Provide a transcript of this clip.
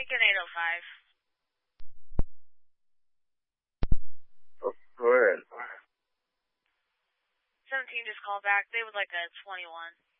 Lincoln 805. Oh, go ahead. 17 just called back. They would like a 21.